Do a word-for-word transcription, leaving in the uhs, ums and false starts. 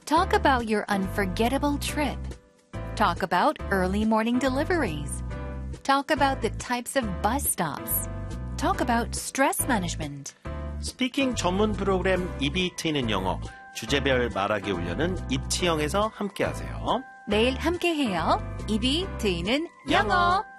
Talk about your unforgettable trip. Talk about early morning deliveries. Talk about the types of bus stops. Talk about stress management. 스피킹 전문 프로그램 입이 트이는 영어 주제별 말하기 훈련은 이치영에서 함께하세요. 내일 함께해요. 입이 트이는 영어.